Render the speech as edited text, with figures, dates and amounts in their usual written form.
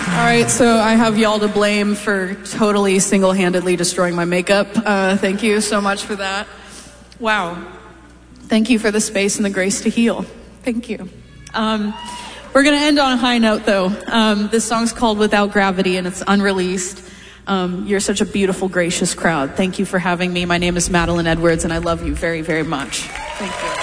All right, so I have y'all to blame for totally single-handedly destroying my makeup. Thank you so much for that. Wow. Thank you for the space and the grace to heal. Thank you. We're going to end on a high note, though. This song's called Without Gravity, and it's unreleased. You're such a beautiful, gracious crowd. Thank you for having me. My name is Madeline Edwards, and I love you very, very much. Thank you.